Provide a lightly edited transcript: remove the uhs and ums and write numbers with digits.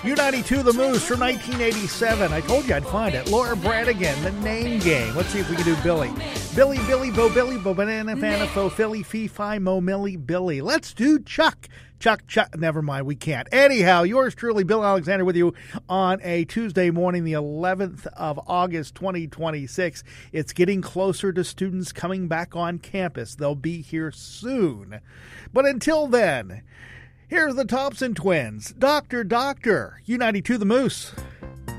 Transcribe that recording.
U92 The Moose from 1987. I told you I'd find it. Laura Branigan, The Name Game. Let's see if we can do Billy. Billy, Bo Banana, Fana, Fo, Philly, Fee, Fi, Mo, Millie, Billy. Let's do Chuck. Chuck. Never mind, we can't. Anyhow, yours truly, Bill Alexander, with you on a Tuesday morning, the 11th of August, 2026. It's getting closer to students coming back on campus. They'll be here soon. But until then, here's the Thompson Twins. Doctor, U92 The Moose.